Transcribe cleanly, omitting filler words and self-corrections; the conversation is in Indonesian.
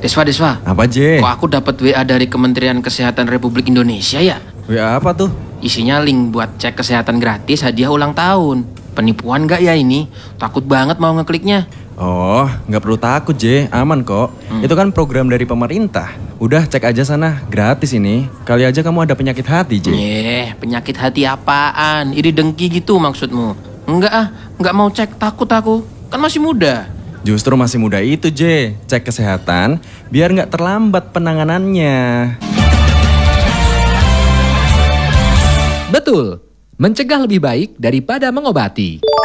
Deswa, Apa, J? kok aku dapat WA dari Kementerian Kesehatan Republik Indonesia ya? WA apa tuh? Isinya link buat cek kesehatan gratis hadiah ulang tahun. Penipuan gak ya ini? Takut banget mau ngekliknya. Oh, nggak perlu takut, J. Aman kok. Itu kan program dari pemerintah. Udah, cek aja sana. Gratis ini. Kali aja kamu ada penyakit hati, J. Penyakit hati apaan? Iri dengki gitu maksudmu? Enggak mau cek, takut aku. Kan masih muda. Justru masih muda itu, J. Cek kesehatan, biar nggak terlambat penanganannya. Betul, mencegah lebih baik daripada mengobati.